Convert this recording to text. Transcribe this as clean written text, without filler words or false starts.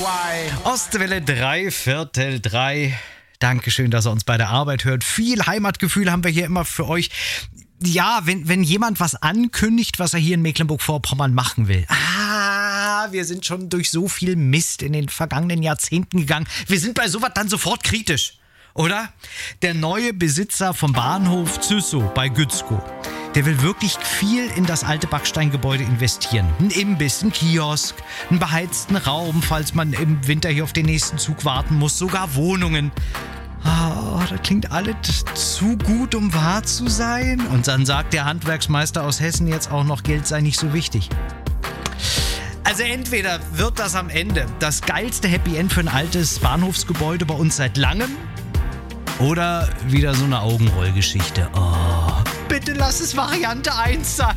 Ostwelle 3/4. Dankeschön, dass ihr uns bei der Arbeit hört. Viel Heimatgefühl haben wir hier immer für euch. Ja, wenn jemand was ankündigt, was er hier in Mecklenburg-Vorpommern machen will. Wir sind schon durch so viel Mist in den vergangenen Jahrzehnten gegangen. Wir sind bei sowas dann sofort kritisch, oder? Der neue Besitzer vom Bahnhof Züssow bei Gützkow, der will wirklich viel in das alte Backsteingebäude investieren. Ein Imbiss, ein Kiosk, einen beheizten Raum, falls man im Winter hier auf den nächsten Zug warten muss, sogar Wohnungen. Das klingt alles zu gut, um wahr zu sein. Und dann sagt der Handwerksmeister aus Hessen jetzt auch noch, Geld sei nicht so wichtig. Also entweder wird das am Ende das geilste Happy End für ein altes Bahnhofsgebäude bei uns seit langem oder wieder so eine Augenrollgeschichte. Bitte lass es Variante 1 sein.